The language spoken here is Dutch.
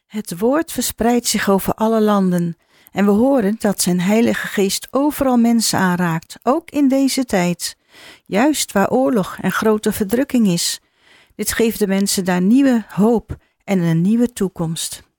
Het woord verspreidt zich over alle landen en we horen dat zijn Heilige Geest overal mensen aanraakt, ook in deze tijd, juist waar oorlog en grote verdrukking is. Dit geeft de mensen daar nieuwe hoop en een nieuwe toekomst.